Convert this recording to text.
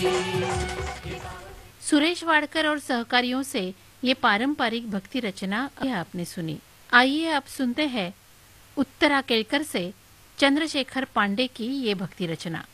सुरेश वाडकर और सहकारियों से ये पारंपरिक भक्ति रचना आपने सुनी। आइए अब सुनते हैं उत्तरा केलकर से चंद्रशेखर पांडे की ये भक्ति रचना।